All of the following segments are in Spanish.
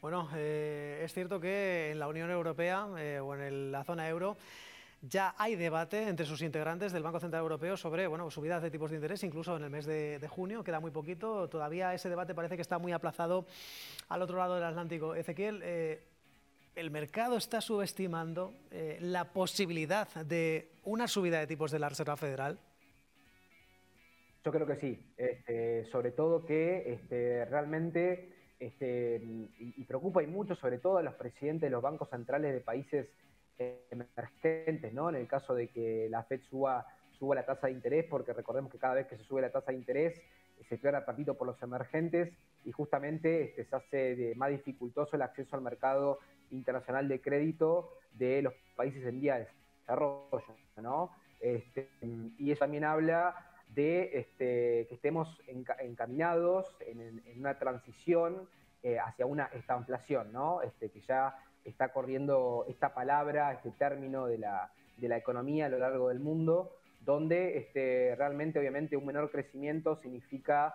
Bueno, es cierto que en la Unión Europea o en la zona euro ya hay debate entre sus integrantes del Banco Central Europeo sobre subidas de tipos de interés, incluso en el mes de junio, queda muy poquito. Todavía ese debate parece que está muy aplazado al otro lado del Atlántico. Ezequiel, ¿el mercado está subestimando la posibilidad de una subida de tipos de la Reserva Federal? Yo creo que sí, sobre todo que realmente y preocupa y mucho sobre todo a los presidentes de los bancos centrales de países emergentes, ¿no? En el caso de que la Fed suba la tasa de interés, porque recordemos que cada vez que se sube la tasa de interés se pierde apetito por los emergentes y justamente se hace más dificultoso el acceso al mercado internacional de crédito de los países en vía de desarrollo, ¿no? Y eso también habla de que estemos encaminados en una transición hacia una estanflación, ¿no? Que ya está corriendo esta palabra, este término de la economía a lo largo del mundo, donde realmente, obviamente, un menor crecimiento significa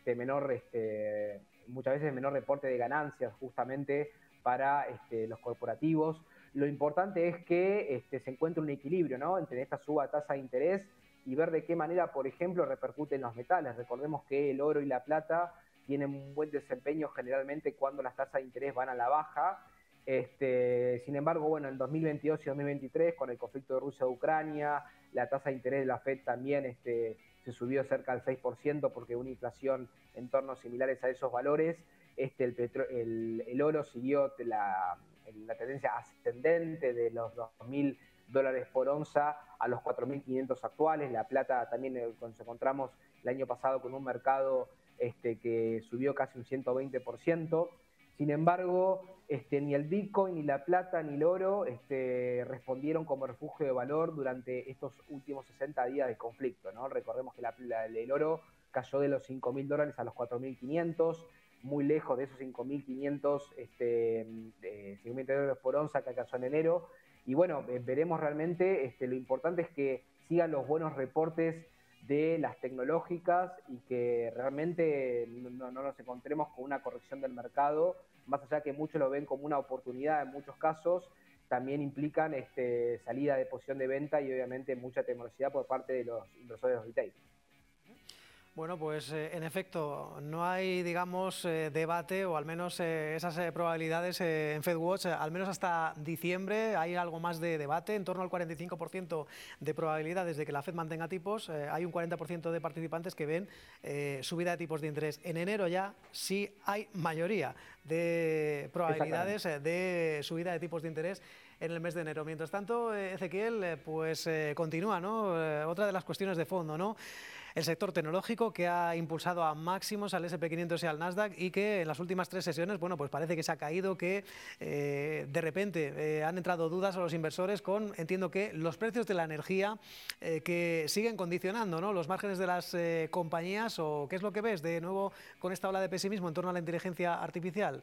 muchas veces menor reporte de ganancias, justamente para los corporativos. Lo importante es que se encuentre un equilibrio, ¿no? Entre esta suba tasa de interés y ver de qué manera, por ejemplo, repercute en los metales. Recordemos que el oro y la plata tienen un buen desempeño generalmente cuando las tasas de interés van a la baja. Sin embargo, bueno, en 2022 y 2023, con el conflicto de Rusia-Ucrania, la tasa de interés de la Fed también se subió cerca del 6% porque una inflación en tornos similares a esos valores. El oro siguió la tendencia ascendente de los 2.000 dólares por onza a los 4.500 actuales. La plata también nos encontramos el año pasado con un mercado que subió casi un 120%. Sin embargo, ni el Bitcoin, ni la plata, ni el oro respondieron como refugio de valor durante estos últimos 60 días de conflicto, ¿no? Recordemos que el oro cayó de los 5.000 dólares a los 4.500, muy lejos de esos 5.500 dólares por onza que alcanzó en enero. Y bueno, veremos realmente, lo importante es que sigan los buenos reportes de las tecnológicas y que realmente no nos encontremos con una corrección del mercado, más allá que muchos lo ven como una oportunidad en muchos casos, también implican salida de posición de venta y obviamente mucha temerosidad por parte de los inversores retail. Bueno, pues en efecto, no hay, digamos, debate o al menos esas probabilidades en FedWatch, al menos hasta diciembre hay algo más de debate, en torno al 45% de probabilidades de que la Fed mantenga tipos, hay un 40% de participantes que ven subida de tipos de interés. En enero ya sí hay mayoría de probabilidades de subida de tipos de interés en el mes de enero. Mientras tanto, Ezequiel, pues continúa, ¿no? Otra de las cuestiones de fondo, ¿no? El sector tecnológico que ha impulsado a máximos al S&P 500 y al Nasdaq y que en las últimas 3 sesiones, bueno, pues parece que se ha caído, que de repente han entrado dudas a los inversores con, entiendo que, los precios de la energía que siguen condicionando, ¿no?, los márgenes de las compañías. ¿O qué es lo que ves de nuevo con esta ola de pesimismo en torno a la inteligencia artificial?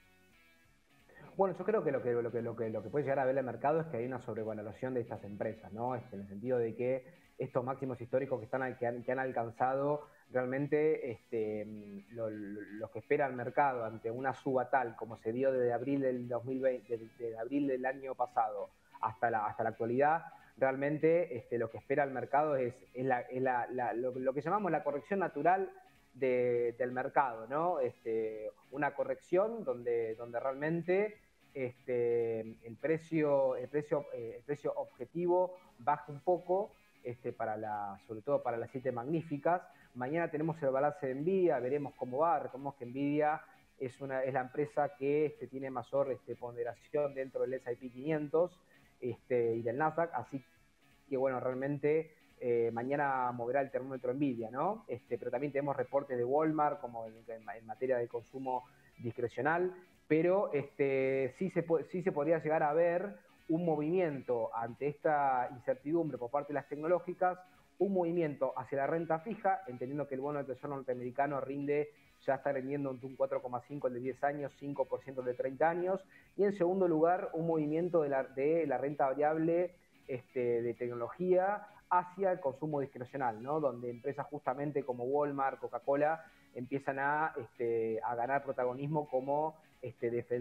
Bueno, yo creo que lo que puede llegar a ver el mercado es que hay una sobrevaloración de estas empresas, ¿no? En el sentido de que estos máximos históricos que han alcanzado realmente lo que espera el mercado ante una suba tal como se dio desde abril del 2020, desde abril del año pasado hasta la actualidad, realmente lo que espera el mercado es lo que llamamos la corrección natural del mercado, ¿no? Una corrección donde realmente el precio objetivo baja un poco, sobre todo para las 7 magníficas. Mañana tenemos el balance de Nvidia, veremos cómo va. Recordemos que Nvidia es la empresa que tiene mayor ponderación dentro del S&P 500 y del Nasdaq, así que bueno, realmente mañana moverá el termómetro Nvidia, ¿no? Pero también tenemos reportes de Walmart como en materia de consumo discrecional, pero sí se podría llegar a ver un movimiento ante esta incertidumbre por parte de las tecnológicas, un movimiento hacia la renta fija, entendiendo que el bono del Tesoro norteamericano ya está rindiendo un 4,5 el de 10 años, 5% el de 30 años, y en segundo lugar un movimiento de la renta variable de tecnología hacia el consumo discrecional, ¿no? Donde empresas justamente como Walmart, Coca-Cola, empiezan a ganar protagonismo como defensores